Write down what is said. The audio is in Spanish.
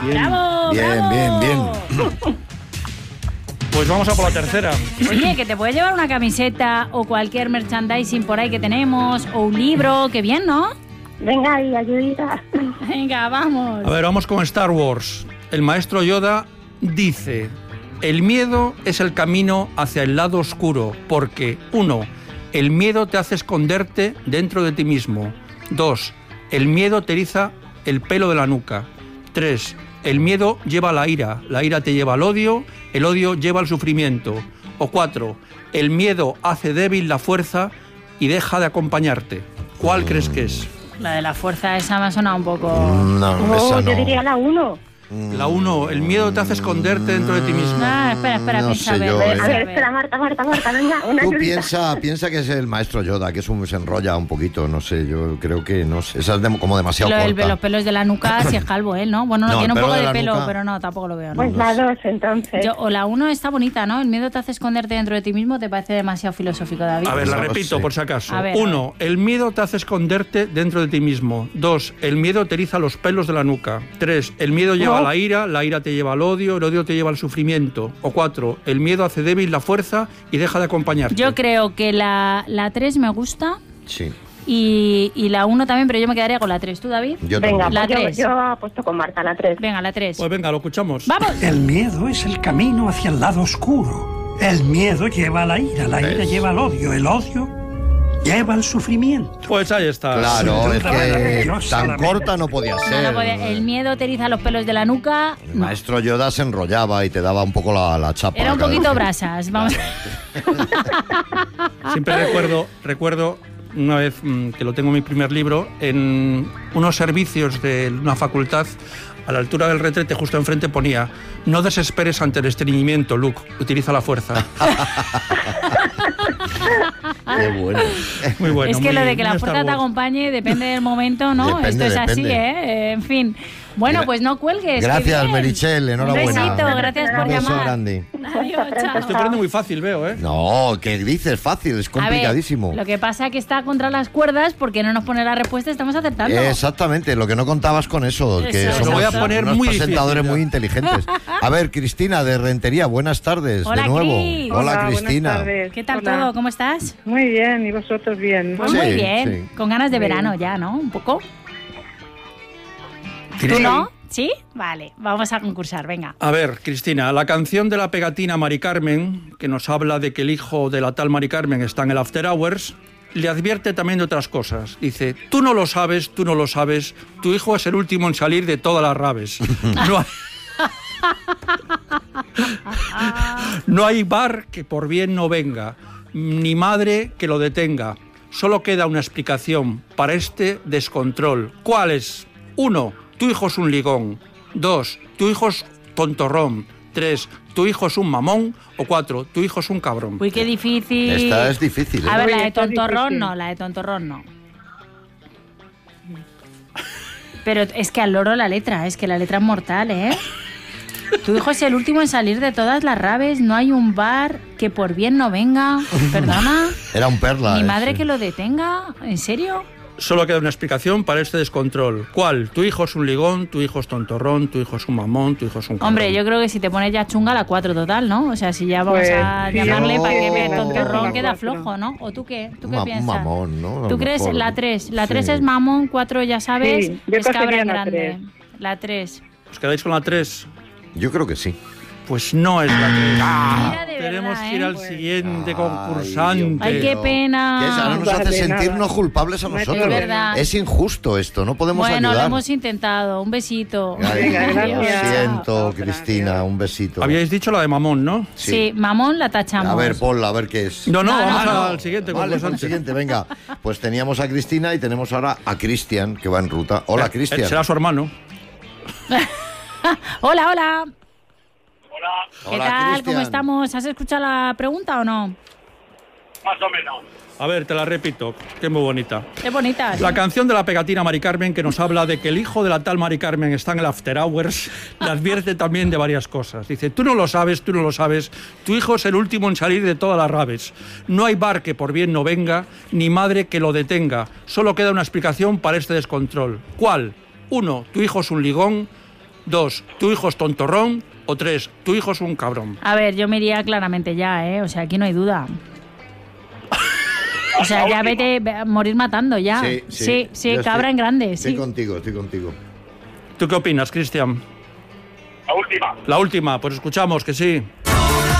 ¡Bravo! Bien. Pues vamos a por la tercera. Oye, que te puedes llevar una camiseta o cualquier merchandising por ahí que tenemos, o un libro, qué bien, ¿no? Venga ahí, ayudita. Venga, vamos. A ver, vamos con Star Wars. El maestro Yoda dice: el miedo es el camino hacia el lado oscuro, porque 1. El miedo te hace esconderte dentro de ti mismo. 2. El miedo te eriza el pelo de la nuca. 3. El miedo lleva a la ira te lleva al odio, el odio lleva al sufrimiento. O 4. El miedo hace débil la fuerza y deja de acompañarte. ¿Cuál crees que es? La de la fuerza esa me ha sonado un poco... No, esa no. Yo diría la 1. La 1, el miedo te hace esconderte dentro de ti mismo. Ah, espera, No piensa, sé yo, A ver, espera, Marta, venga, una Tú ayudita. piensa que es el maestro Yoda, que se enrolla un poquito, no sé, yo creo que, no sé, esa es como demasiado corta. Los pelos de la nuca, si es calvo él, ¿no? Bueno, no, No, tiene un el poco pelo de de la pelo, nuca. pero no, tampoco lo veo, ¿no? Pues la 2, entonces. O la 1 está bonita, ¿no? El miedo te hace esconderte dentro de ti mismo, ¿te parece demasiado filosófico, David? A ver, la No lo repito sé. por si acaso. A ver. 1. El miedo te hace esconderte dentro de ti mismo. 2. El miedo te eriza los pelos de la nuca. 3. El miedo lleva a la ira te lleva al odio, el odio te lleva al sufrimiento. O 4. El miedo hace débil la fuerza y deja de acompañarte. Yo creo que la 3 me gusta Sí, y la 1 también, pero yo me quedaría con la 3. ¿Tú, David? yo Venga, también. La pues 3. yo apuesto con Marta, la 3. Venga, la 3. Pues venga, lo escuchamos. ¡Vamos! El miedo es el camino hacia el lado oscuro. El miedo lleva a la ira ¿Ves? lleva al odio, el odio lleva al sufrimiento. Pues ahí está. Claro, Sí, es otra que vez. tan corta no podía No, ser. no podía- el miedo te eriza los pelos de la nuca. El maestro Yoda se enrollaba y te daba un poco la chapa. Era un cada poquito vez. brasas. Vamos. Siempre recuerdo una vez que lo tengo en mi primer libro, en unos servicios de una facultad, a la altura del retrete, justo enfrente ponía: no desesperes ante el estreñimiento, Luke, utiliza la fuerza. Qué bueno. Muy bueno. Es que lo muy- de que la muy fuerza Star te Wars. acompañe depende del momento, ¿no? Depende, Esto es así, depende. En fin. Bueno, pues no cuelgues. qué Gracias, bien. Merichel, enhorabuena. Un besito, gracias por Un beso llamar. grande. Adiós, Lo chao. estoy poniendo muy fácil, veo, ¿eh? No, ¿qué dices? Fácil, es A ver, complicadísimo. lo que pasa es que está contra las cuerdas porque no nos pone la respuesta, estamos acertando. Exactamente, lo que no contabas con eso, que Eso, somos lo voy a poner unos muy presentadores difícil, muy ya. inteligentes. A ver, Cristina, de Rentería, buenas tardes, Hola, de nuevo. Cris. Hola, Hola, Cristina. buenas tardes. ¿Qué tal Hola. todo? ¿Cómo estás? Muy bien, ¿y vosotros bien? Pues Sí, muy bien, sí. con ganas de Muy verano bien. ya, ¿no? Un poco. ¿Tú Cristina. no? ¿Sí? Vale, vamos a concursar, venga. A ver, Cristina, la canción de la pegatina Mari Carmen, que nos habla de que el hijo de la tal Mari Carmen está en el After Hours, le advierte también de otras cosas. Dice: tú no lo sabes, tu hijo es el último en salir de todas las raves. No hay bar que por bien no venga, ni madre que lo detenga. Solo queda una explicación para este descontrol. ¿Cuál es? 1. Tu hijo es un ligón. 2. Tu hijo es tontorrón. 3. Tu hijo es un mamón. O 4. Tu hijo es un cabrón. Uy, qué difícil. Esta es difícil, ¿eh? A ver, Uy, la de está tontorrón difícil. no, la de tontorrón no. Pero es que al loro la letra, es que la letra es mortal, ¿eh? Tu hijo es el último en salir de todas las raves, no hay un bar que por bien no venga. ¿Perdona? Era un perla. ¿Mi madre sí. que lo detenga? ¿En serio? Solo queda una explicación para este descontrol. ¿Cuál? Tu hijo es un ligón, tu hijo es tontorrón, tu hijo es un mamón, tu hijo es un cabrón. Hombre, yo creo que si te pones ya chunga, la 4 total, ¿no? O sea, si ya vamos Pues, a sí, llamarle yo- para que vea la tontorrón, tres, queda la cuatro. flojo, ¿no? ¿O tú qué? ¿Tú qué Un piensas? mamón, ¿no? A lo ¿Tú crees mejor. la 3? La 3 Sí. es mamón, 4 ya sabes, Sí, yo es cabra cogería en la grande. 3. La 3. ¿Os quedáis con la 3? Yo creo que sí. Pues no es la 3. Mira, de Tenemos verdad, que ir ¿eh? al siguiente Ay, concursante. Ay, qué pena. Que ahora nos Vale, hace sentirnos nada. culpables a No hay nosotros. problema. verdad. Es injusto esto, no podemos Bueno, ayudar. lo hemos intentado. Un besito. Ay, Venga, lo gracias. siento, Otra, Cristina, adiós. un besito. Habíais dicho la de mamón, ¿no? Sí, mamón la tachamos. A ver, ponla, a ver qué es. No, No, vamos no. al siguiente Vale, al concursante. siguiente, venga. Pues teníamos a Cristina y tenemos ahora a Cristian, que va en ruta. Hola, Cristian. Será su hermano. Hola, hola. ¿Qué Hola, tal? Cristian. ¿Cómo estamos? ¿Has escuchado la pregunta o no? Más o menos. A ver, te la repito, que es muy bonita. Qué bonita. La canción de la pegatina Mari Carmen, que nos habla de que el hijo de la tal Mari Carmen está en el After Hours, le advierte también de varias cosas. Dice: tú no lo sabes, tu hijo es el último en salir de todas las raves. No hay bar que por bien no venga, ni madre que lo detenga. Solo queda una explicación para este descontrol. ¿Cuál? 1. Tu hijo es un ligón. 2, tu hijo es tontorrón. O 3, tu hijo es un cabrón. A ver, yo me iría claramente ya, ¿eh? O sea, aquí no hay duda. O sea, ya vete a morir matando ya. Sí, Yo cabra en grande, Estoy sí. contigo. ¿Tú qué opinas, Cristian? La última. La última, pues escuchamos que sí.